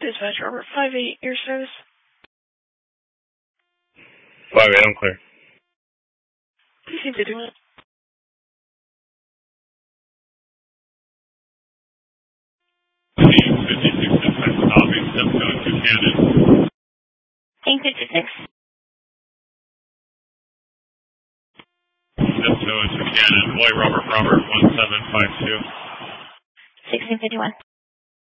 Dispatch Robert 5-8, your service. 5-8, I'm clear. PC 51. Team 56 dispatch stopping, step code to Cannon. Team 56. Step code to Cannon, White Robert 1752. 1651.